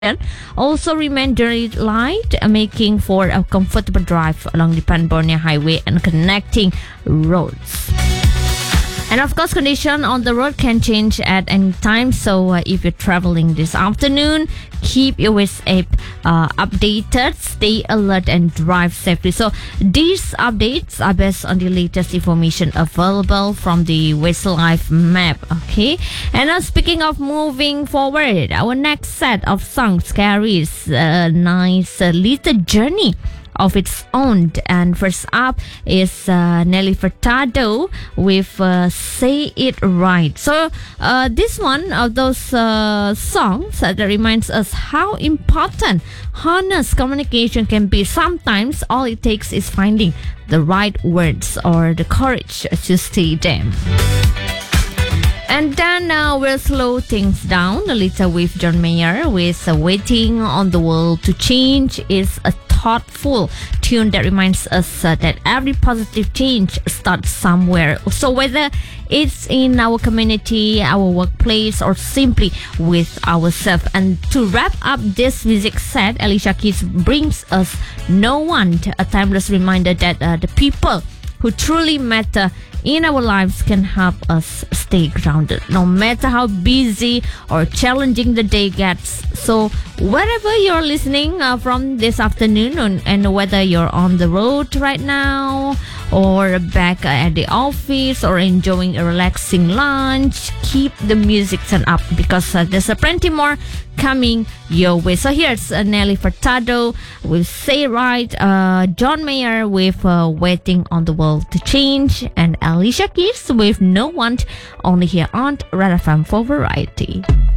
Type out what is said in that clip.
also remain very light, making for a comfortable drive along the Pan-Borneo Highway and connecting roads. And of course, condition on the road can change at any time. So if you're traveling this afternoon, keep your Waze app updated, stay alert and drive safely. So these updates are based on the latest information available from the Waze Live map. Okay. And now speaking of moving forward, our next set of songs carries a nice little journey of its own, and first up is Nelly Furtado with Say It Right. So this one of those songs that reminds us how important honest communication can be. Sometimes all it takes is finding the right words or the courage to say them. And then we'll slow things down a little with John Mayer with Waiting on the World to Change. Is a thoughtful tune that reminds us that every positive change starts somewhere. So whether it's in our community, our workplace, or simply with ourselves. And to wrap up this music set, Alicia Keys brings us No One, a timeless reminder that the people who truly matter in our lives can help us stay grounded, no matter how busy or challenging the day gets. So wherever you're listening from this afternoon, and whether you're on the road right now or back at the office or enjoying a relaxing lunch, keep the music turned up because there's a plenty more coming your way. So here's Nelly Furtado with Say Right, John Mayer with Waiting on the World to Change, and Alicia Keys with No One, only here on Red FM for Variety.